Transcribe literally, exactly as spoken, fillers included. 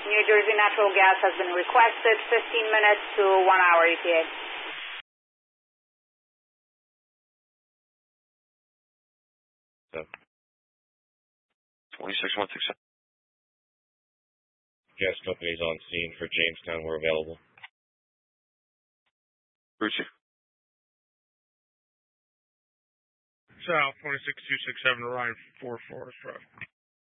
New Jersey Natural Gas has been requested, fifteen minutes to one hour E T A. So, twenty-six one six seven. Gas companies on scene for Jamestown were available. Brucey. South twenty-six two six seven, Orion four four, Drive.